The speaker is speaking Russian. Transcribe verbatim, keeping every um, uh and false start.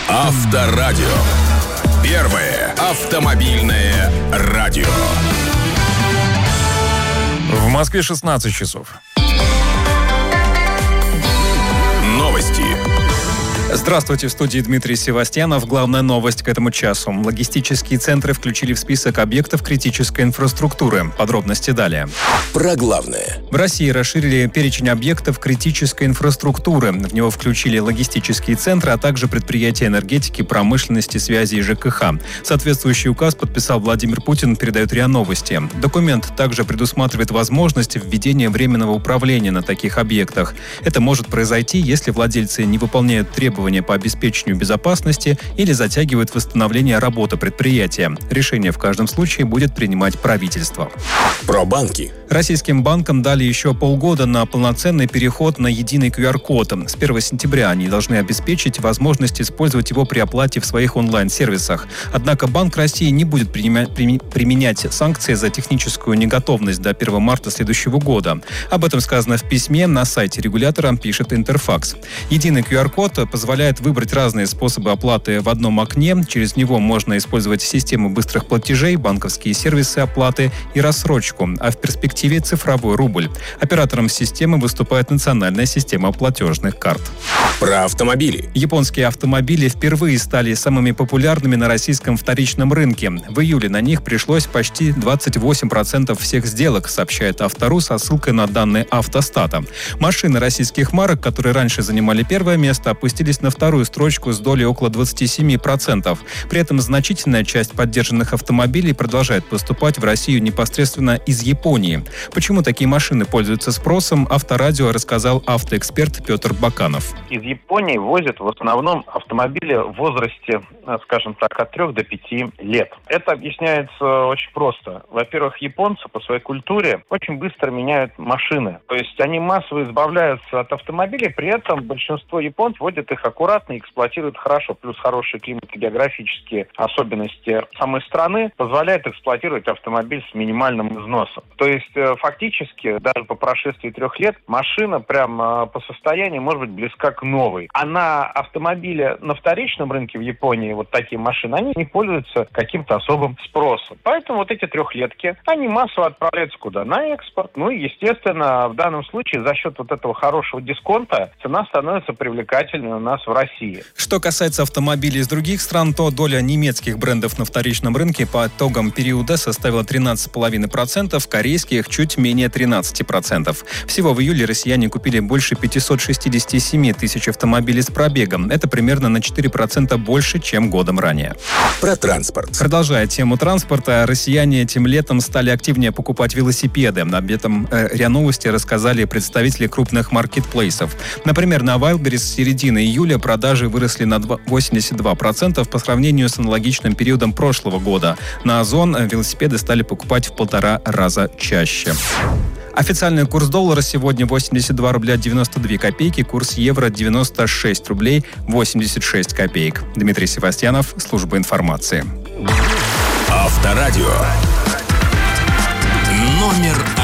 Авторадио. Первое автомобильное радио. В Москве шестнадцать часов. Новости. Здравствуйте, в студии Дмитрий Севастьянов. Главная новость к этому часу. Логистические центры включили в список объектов критической инфраструктуры. Подробности далее. Про главное. В России расширили перечень объектов критической инфраструктуры. В него включили логистические центры, а также предприятия энергетики, промышленности, связи и ЖКХ. Соответствующий указ подписал Владимир Путин, передает РИА Новости. Документ также предусматривает возможность введения временного управления на таких объектах. Это может произойти, если владельцы не выполняют требования по обеспечению безопасности или затягивают восстановление работы предприятия. Решение в каждом случае будет принимать правительство. Про банки. Российским банкам дали еще полгода на полноценный переход на единый ку ар код. С первого сентября они должны обеспечить возможность использовать его при оплате в своих онлайн-сервисах. Однако Банк России не будет применять санкции за техническую неготовность до первого марта следующего года. Об этом сказано в письме на сайте регулятора, пишет Интерфакс. Единый ку ар код позволяет выбрать разные способы оплаты в одном окне. Через него можно использовать систему быстрых платежей, банковские сервисы оплаты и рассрочку, а в перспективе цифровой рубль. Оператором системы выступает национальная система платежных карт. Про автомобили. Японские автомобили впервые стали самыми популярными на российском вторичном рынке. В июле на них пришлось почти двадцать восемь процентов всех сделок, сообщает Автору со ссылкой на данные Автостата. Машины российских марок, которые раньше занимали первое место, опустились на вторую строчку с долей около двадцать семь процентов. При этом значительная часть поддержанных автомобилей продолжает поступать в Россию непосредственно из Японии. Почему такие машины пользуются спросом, Авторадио рассказал автоэксперт Петр Баканов. Из Японии возят в основном автомобили в возрасте, скажем так, от трех до пяти лет. Это объясняется очень просто. Во-первых, японцы по своей культуре очень быстро меняют машины. То есть они массово избавляются от автомобилей, при этом большинство японцев водят их аккуратно и эксплуатируют хорошо. Плюс хорошие климатогеографические особенности самой страны позволяют эксплуатировать автомобиль с минимальным износом. То есть фактически, даже по прошествии трех лет, машина прям по состоянию может быть близка к новой. А на автомобиле на вторичном рынке в Японии, вот такие машины, они не пользуются каким-то особым спросом. Поэтому вот эти трехлетки, они массово отправляются куда? На экспорт. Ну и, естественно, в данном случае за счет вот этого хорошего дисконта цена становится привлекательной у нас в России. Что касается автомобилей из других стран, то доля немецких брендов на вторичном рынке по итогам периода составила тринадцать целых пять десятых процента, корейских чуть менее тринадцать процентов. Всего в июле россияне купили больше пятьсот шестьдесят семь тысяч автомобилей с пробегом. Это примерно на четыре процента больше, чем годом ранее. Про транспорт. Продолжая тему транспорта, россияне этим летом стали активнее покупать велосипеды. Об этом э, РИА Новости рассказали представители крупных маркетплейсов. Например, на Wildberries с середины июля продажи выросли на восемьдесят два процента по сравнению с аналогичным периодом прошлого года. На Озон велосипеды стали покупать в полтора раза чаще. Официальный курс доллара сегодня восемьдесят два рубля девяносто две копейки, курс евро девяносто шесть рублей восемьдесят шесть копеек. Дмитрий Севастьянов, служба информации. Авторадио. Номер один.